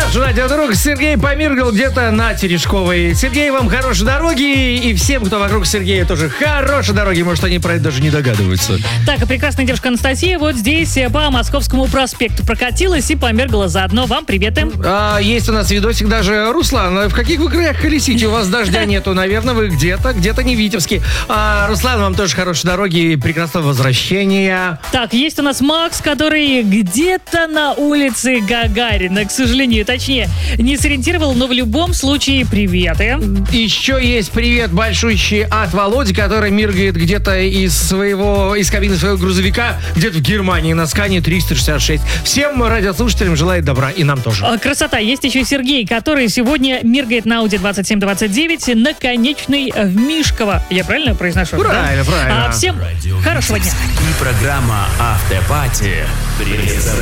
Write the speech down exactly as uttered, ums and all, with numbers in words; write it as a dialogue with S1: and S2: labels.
S1: Ваш радиодруг Сергей помиргал где-то на Терешковой. Сергей, вам хорошей дороги. И всем, кто вокруг Сергея, тоже хорошей дороги. Может, они про это даже не догадываются.
S2: Так, а прекрасная девушка Анастасия вот здесь по Московскому проспекту прокатилась и помергала заодно. Вам приветы.
S1: А, есть у нас видосик даже. Руслан, в каких вы краях колесите? У вас дождя нету, наверное, вы где-то, где-то не в Витебске. А, Руслан, вам тоже хорошей дороги и прекрасного возвращения.
S2: Так, есть у нас Макс, который где-то на улице Гагарина, к сожалению, точнее, не сориентировал, но в любом случае приветы.
S1: Еще есть привет большущий от Володи, который миргает где-то из своего, из кабины своего грузовика, где-то в Германии на Скане триста шестьдесят шесть. Всем радиослушателям желает добра, и нам тоже.
S2: А, красота. Есть еще Сергей, который сегодня миргает на Audi двадцать семь двадцать девять на конечной в Мишково. Я правильно произношу?
S1: Правильно,
S2: да?
S1: правильно.
S2: А, всем хорошего дня.
S3: И программа «Автопати».